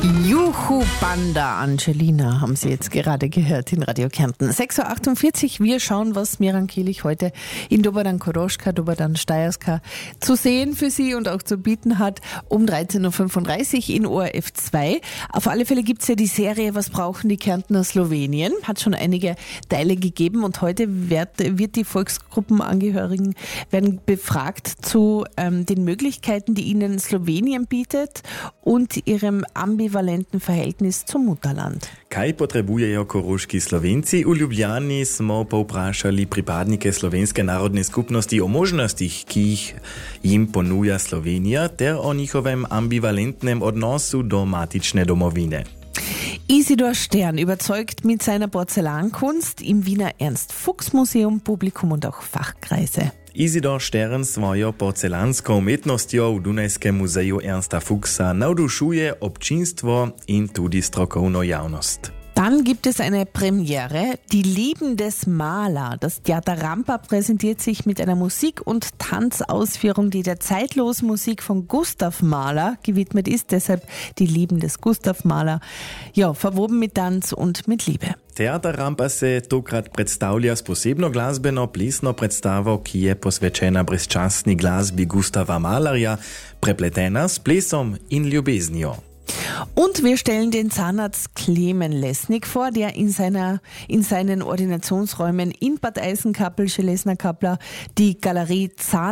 Juhu Banda Angelina haben Sie jetzt gerade gehört in Radio Kärnten. 6.48 Uhr, wir schauen, was Miran Kielich heute in Doberdan Koroschka, Doberdan Steierska zu sehen für Sie und auch zu bieten hat. Um 13.35 Uhr in ORF 2. Auf alle Fälle gibt es ja die Serie Was brauchen die Kärntner Slowenien? Hat schon einige Teile gegeben und heute wird die Volksgruppenangehörigen werden befragt zu den Möglichkeiten, die ihnen Slowenien bietet und ihrem ambivalenten Verhältnis zum Mutterland. Kaj potrebujejo koroški Slovenci? V Ljubljani smo povprašali pripadnike slovenske narodne skupnosti o možnostih, ki jim ponuja Slovenija, ter o njihovem ambivalentnem odnosu do matične domovine. Isidor Stern überzeugt mit seiner Porzellankunst im Wiener Ernst-Fuchs-Museum Publikum und auch Fachkreise. Isidor Stern svojo porcelansko umetnostjo v Dunajskem muzeju Ernsta Fuchsa navdušuje občinstvo in tudi strokovno javnost. Dann gibt es eine Premiere, Die Lieben des Maler. Das Theater Rampa präsentiert sich mit einer Musik- und Tanzausführung, die der zeitlosen Musik von Gustav Mahler gewidmet ist. Deshalb Die Lieben des Gustav Mahler. Ja, verwoben mit Tanz und mit Liebe. Teater Rampa se tokrat predstavlja s posebno glasbeno plesno predstavo, ki je posvečena brezčasni glasbi Gustava Mahlerja, prepletena s plesom in ljubeznijo. Und wir stellen den Zahnarzt Clemen Lesnik vor, der in seinen Ordinationsräumen in Bad Eisenkappel, Železna die Galerie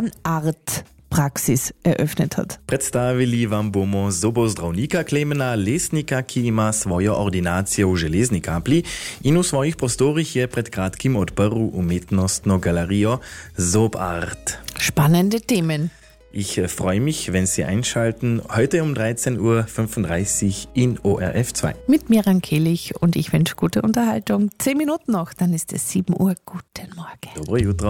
Zahnartpraxis eröffnet hat. Predstavili vam bomo zobozdravnika Klemena Lesnika, ki ima svojo ordinacijo v Železni Kapli in v svojih prostorih je pred kratkim odprl umetnostno galerijo Zobart. Spannende Themen. Ich freue mich, wenn Sie einschalten, heute um 13.35 Uhr in ORF 2. Mit Miran Kielich und ich wünsche gute Unterhaltung. 10 Minuten noch, dann ist es 7 Uhr. Guten Morgen. Dobro jutro.